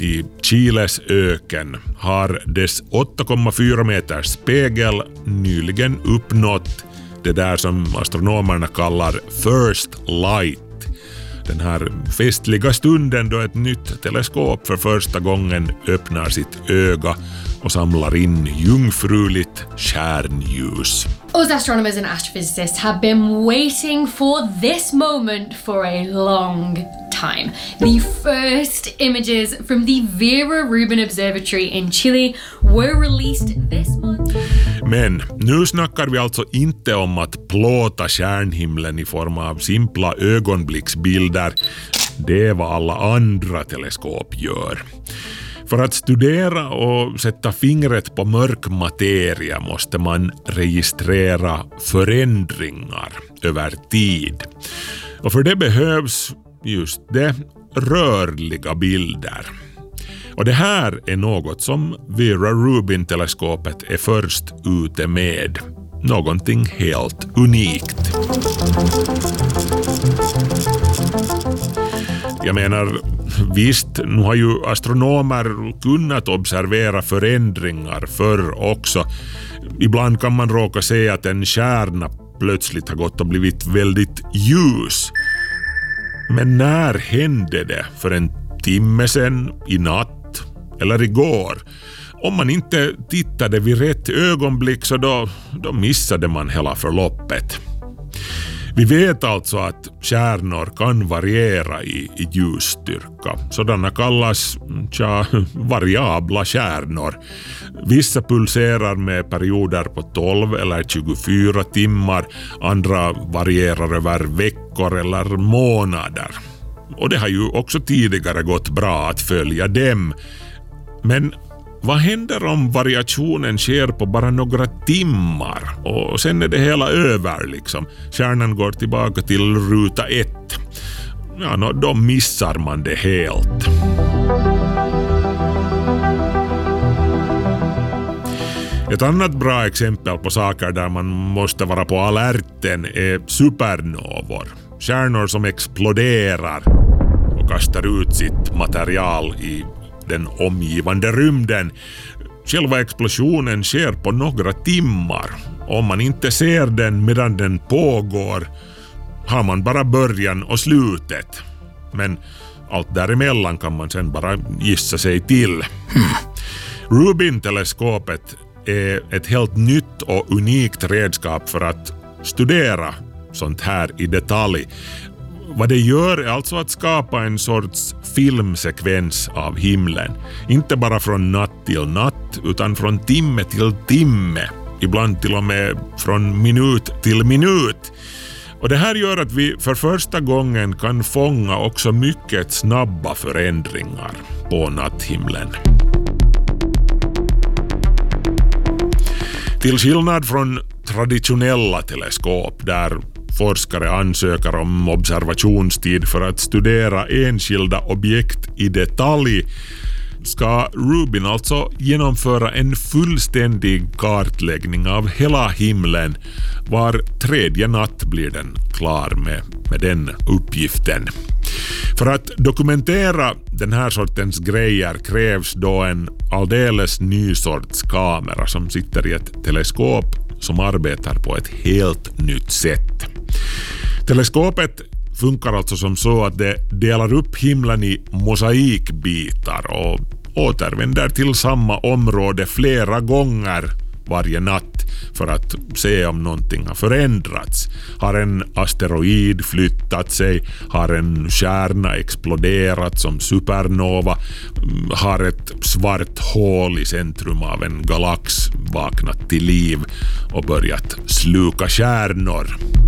i Chiles öken har dess 8,4 meters spegel nyligen uppnått det där som astronomerna kallar first light. Den här festliga stunden då ett nytt teleskop för första gången öppnar sitt öga och samlar in jungfruligt stjärnljus. Us astronomers and astrophysicists have been waiting for this moment for a long time. The first images from the Vera Rubin Observatory in Chile were released this month. Men nu snackar vi alltså inte om att plåta stjärnhimlen i form av simpla ögonblicksbilder. Det är vad alla andra teleskop gör. För att studera och sätta fingret på mörk materia måste man registrera förändringar över tid. Och för det behövs just det, rörliga bilder. Och det här är något som Vera Rubin-teleskopet är först ute med. Någonting helt unikt. Jag menar, visst, nu har ju astronomer kunnat observera förändringar förr också. Ibland kan man råka se att en stjärna plötsligt har gått och blivit väldigt ljus. Men när hände det? För en timme sedan, i natt eller igår? Om man inte tittade vid rätt ögonblick så då missade man hela förloppet. Vi vet alltså att stjärnor kan variera i ljusstyrka. Sådana kallas variabla stjärnor. Vissa pulserar med perioder på 12 eller 24 timmar. Andra varierar över veckor eller månader. Och det har ju också tidigare gått bra att följa dem. Men vad händer om variationen sker på bara några timmar och sen är det hela över liksom? Stjärnan går tillbaka till ruta 1. Ja, då missar man det helt. Ett annat bra exempel på saker där man måste vara på alerten är supernovor. Stjärnor som exploderar och kastar ut sitt material i den omgivande rymden. Själva explosionen sker på några timmar. Om man inte ser den medan den pågår har man bara början och slutet. Men allt däremellan kan man sen bara gissa sig till. Rubin-teleskopet är ett helt nytt och unikt redskap för att studera sånt här i detalj. Vad det gör är alltså att skapa en sorts filmsekvens av himlen. Inte bara från natt till natt utan från timme till timme. Ibland till och med från minut till minut. Och det här gör att vi för första gången kan fånga också mycket snabba förändringar på natthimlen. Till skillnad från traditionella teleskop där forskare ansöker om observationstid för att studera enskilda objekt i detalj ska Rubin alltså genomföra en fullständig kartläggning av hela himlen. Var tredje natt blir den klar med den uppgiften. För att dokumentera den här sortens grejer krävs då en alldeles ny sorts kamera som sitter i ett teleskop som arbetar på ett helt nytt sätt. Teleskopet funkar alltså som så att det delar upp himlen i mosaikbitar och återvänder till samma område flera gånger varje natt för att se om någonting har förändrats. Har en asteroid flyttat sig? Har en stjärna exploderat som supernova? Har ett svart hål i centrum av en galax vaknat till liv och börjat sluka stjärnor?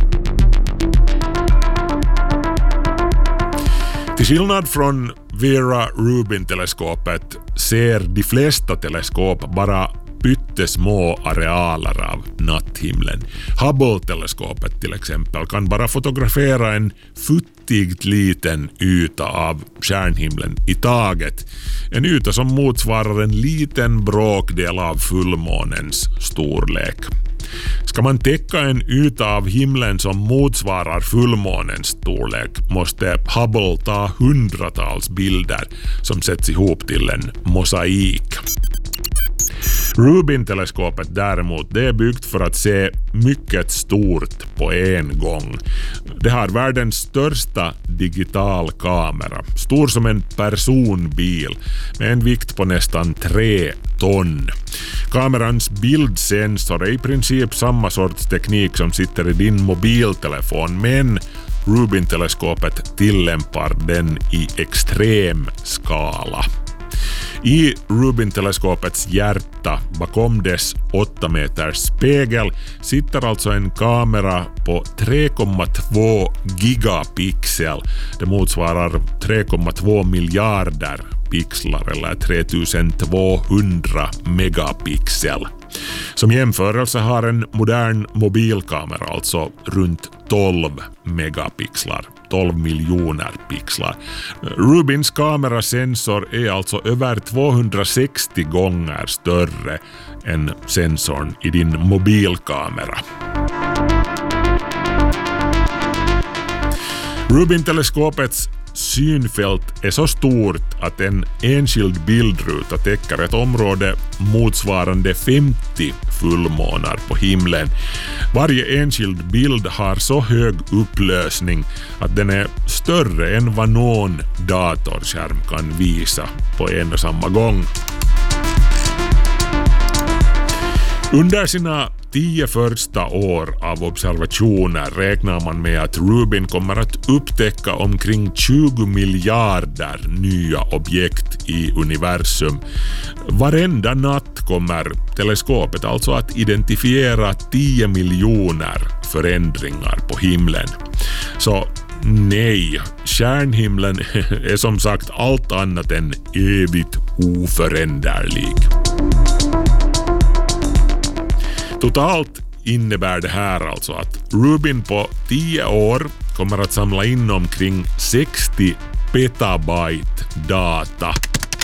Till skillnad från Vera Rubin-teleskopet ser de flesta teleskop bara pyttesmå arealer av natthimlen. Hubble-teleskopet till exempel kan bara fotografera en futtigt liten yta av stjärnhimlen i taget. En yta som motsvarar en liten bråkdel av fullmånens storlek. Ska man täcka en yta av himlen som motsvarar fullmånens storlek måste Hubble ta hundratals bilder som sätts ihop till en mosaik. Rubin-teleskopet däremot, det är byggt för att se mycket stort på en gång. Det har världens största digital kamera, stor som en personbil med en vikt på nästan 3 ton. Kamerans bildsensor är i princip samma sorts teknik som sitter i din mobiltelefon, men Rubin-teleskopet tillämpar den i extrem skala. I Rubin-teleskopets hjärta, bakom dess 8 meters spegel, sitter alltså en kamera på 3,2 gigapixel. Det motsvarar 3,2 miljarder pixlar eller 3200 megapixel. Som jämförelse har en modern mobilkamera alltså runt 12 megapixlar. 12 miljoner pixlar. Rubins kamerasensor är alltså över 260 gånger större än sensorn i din mobilkamera. Rubin-teleskopets synfält är så stort att en enskild bildruta täcker ett område motsvarande 50 fullmånar på himlen. Varje enskild bild har så hög upplösning att den är större än vad någon datorskärm kan visa på en och samma gång. Under sina 10 första år av observationer räknar man med att Rubin kommer att upptäcka omkring 20 miljarder nya objekt i universum. Varenda natt kommer teleskopet alltså att identifiera 10 miljoner förändringar på himlen. Så nej, stjärnhimlen är som sagt allt annat än evigt oföränderlig. Totalt innebär det här alltså att Rubin på 10 år kommer att samla in omkring 60 petabyte data.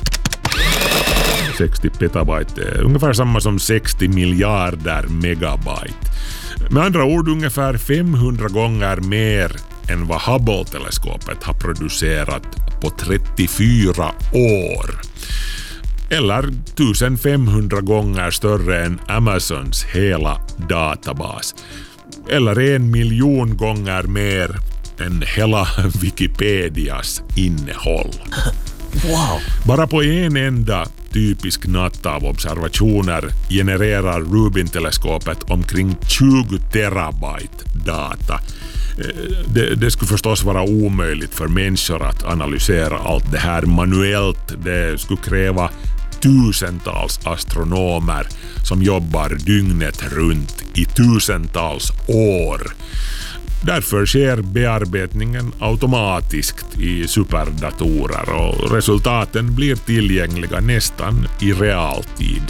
60 petabyte är ungefär samma som 60 miljarder megabyte. Med andra ord ungefär 500 gånger mer än vad Hubble-teleskopet har producerat på 34 år. Eller 1500 gånger större än Amazons hela databas. Eller 1 miljon gånger mer än hela Wikipedias innehåll. Wow! Bara på en enda typisk natt av observationer genererar Rubin-teleskopet omkring 20 terabyte data. Det skulle förstås vara omöjligt för människor att analysera allt det här manuellt. Det skulle kräva tusentals astronomer som jobbar dygnet runt i tusentals år. Därför sker bearbetningen automatiskt i superdatorer och resultaten blir tillgängliga nästan i realtid.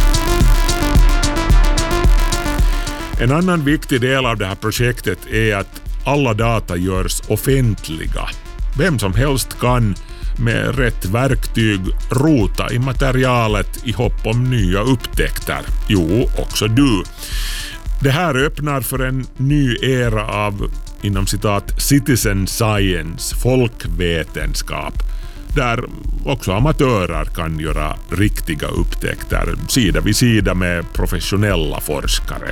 En annan viktig del av det här projektet är att alla data görs offentliga. Vem som helst kan med rätt verktyg rota i materialet i hopp om nya upptäckter. Jo, också du. Det här öppnar för en ny era av, inom citat, citizen science, folkvetenskap, där också amatörer kan göra riktiga upptäckter sida vid sida med professionella forskare.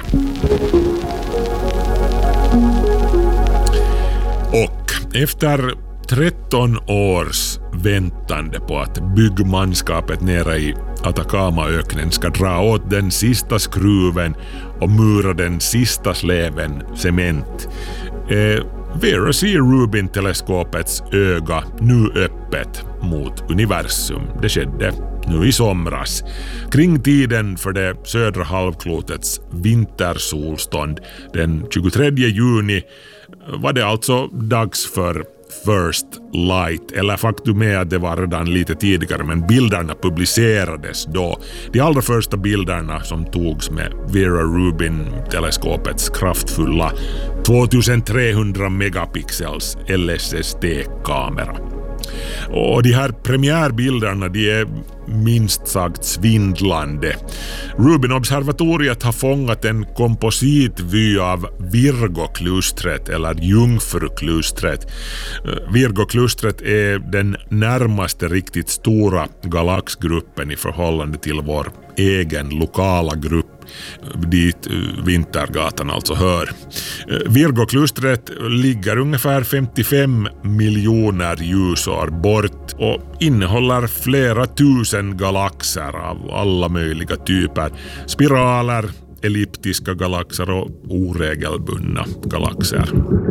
Och efter 13 års väntande på att byggmanskapet nere i Atacamaöknen ska dra åt den sista skruven och mura den sista släven cement, Vera C. Rubin-teleskopets öga nu öppet mot universum. Det skedde nu i somras. Kring tiden för det södra halvklotets vintersolstånd den 23 juni var det alltså dags för First Light, eller faktum är att det var redan lite tidigare, men bilderna publicerades då. De allra första bilderna som togs med Vera Rubin-teleskopets kraftfulla 2300 megapixels LSSD-kamera. Och de här premiärbilderna, de är minst sagt svindlande. Rubin-observatoriet har fångat en kompositvy av Virgo-klustret eller Jungfru-klustret. Virgo-klustret är den närmaste riktigt stora galaxgruppen i förhållande till vår egen lokala grupp, dit Vintergatan alltså hör. Virgo-klustret ligger ungefär 55 miljoner ljusår bort och innehåller flera tusen galaxer av alla möjliga typer. Spiraler, elliptiska galaxer och oregelbundna galaxer.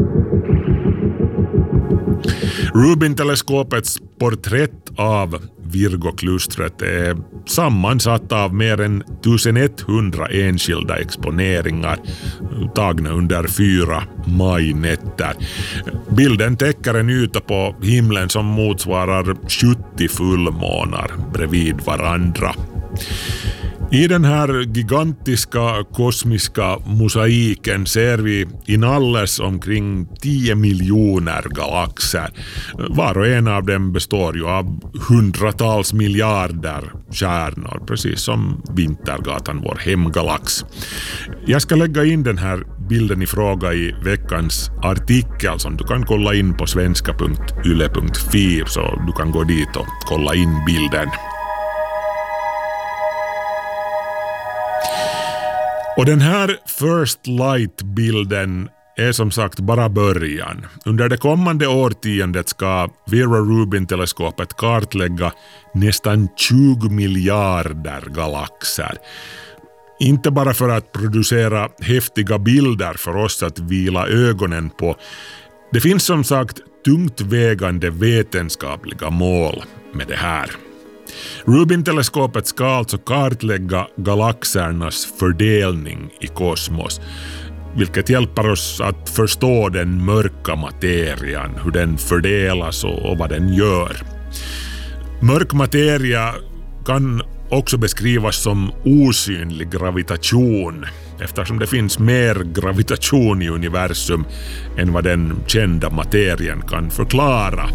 Rubin-teleskopets porträtt av Virgo-klustret är sammansatt av mer än 1100 enskilda exponeringar tagna under 4 majnätter. Bilden täcker en yta på himlen som motsvarar 70 fullmånar bredvid varandra. I den här gigantiska kosmiska mosaiken ser vi inalles omkring 10 miljoner galaxer. Var och en av dem består ju av hundratals miljarder stjärnor, precis som Vintergatan, vår hemgalax. Jag ska lägga in den här bilden i fråga i veckans artikel som du kan kolla in på svenska.yle.fi, så du kan gå dit och kolla in bilden. Och den här First Light-bilden är som sagt bara början. Under det kommande årtiondet ska Vera-Rubin-teleskopet kartlägga nästan 20 miljarder galaxer. Inte bara för att producera häftiga bilder för oss att vila ögonen på. Det finns som sagt tungt vägande vetenskapliga mål med det här. Rubin-teleskopet ska alltså kartlägga galaxernas fördelning i kosmos, vilket hjälper oss att förstå den mörka materian, hur den fördelas och vad den gör. Mörk materia kan också beskrivas som osynlig gravitation, eftersom det finns mer gravitation i universum än vad den kända materien kan förklara.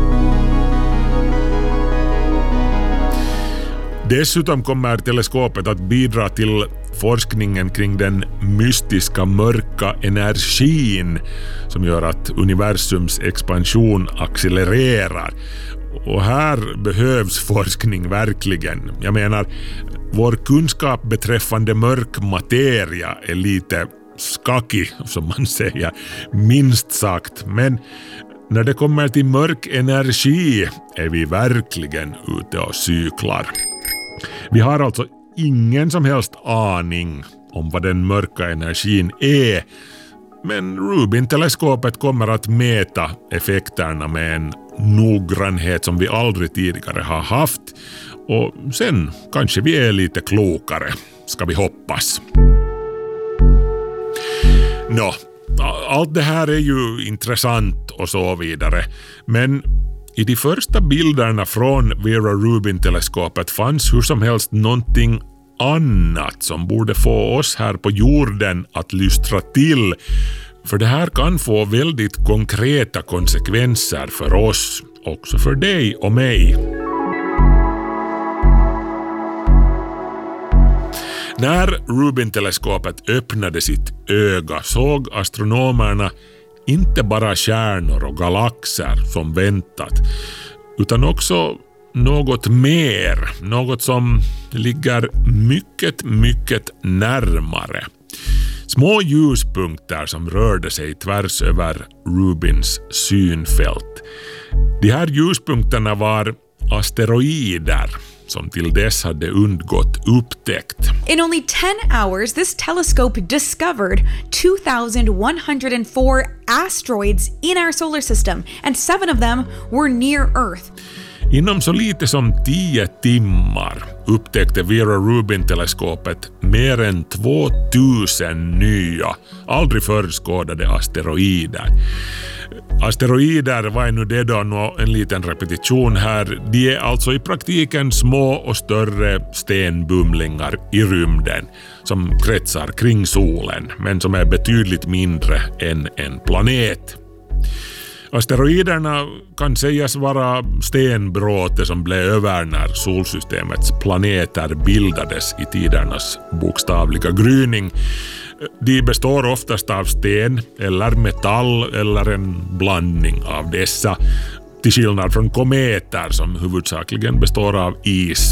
Dessutom kommer teleskopet att bidra till forskningen kring den mystiska mörka energin som gör att universums expansion accelererar. Och här behövs forskning verkligen. Jag menar, vår kunskap beträffande mörk materia är lite skakig, som man säger, minst sagt. Men när det kommer till mörk energi är vi verkligen ute och cyklar. Vi har alltså ingen som helst aning om vad den mörka energin är, men Rubin-teleskopet kommer att mäta effekterna med en noggrannhet som vi aldrig tidigare har haft, och sen kanske vi är lite klokare, ska vi hoppas. Allt det här är ju intressant och så vidare, men i de första bilderna från Vera-Rubin-teleskopet fanns hur som helst någonting annat som borde få oss här på jorden att lystra till. För det här kan få väldigt konkreta konsekvenser för oss, också för dig och mig. När Rubin-teleskopet öppnade sitt öga såg astronomerna inte bara stjärnor och galaxer som väntat, utan också något mer, något som ligger mycket, mycket närmare. Små ljuspunkter som rörde sig tvärs över Rubins synfält. De här ljuspunkterna var asteroider som till dess hade undgått upptäckt. In only 10 hours, this telescope discovered 2,104 asteroids in our solar system, and 7 of them were near Earth. Inom så lite som 10 timmar upptäckte Vera-Rubin-teleskopet mer än 2000 nya, aldrig förskådade asteroider. Asteroider, vad är nu det då? En liten repetition här. De är alltså i praktiken små och större stenbumlingar i rymden som kretsar kring solen, men som är betydligt mindre än en planet. Asteroiderna kan sägas vara stenbråte som blev över när solsystemets planeter bildades i tidernas bokstavliga gryning. De består oftast av sten eller metall eller en blandning av dessa, till skillnad från kometer som huvudsakligen består av is